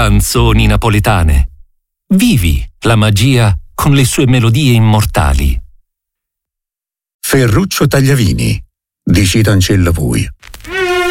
Canzoni napoletane. Vivi la magia con le sue melodie immortali. Ferruccio Tagliavini di Citancello Puglia.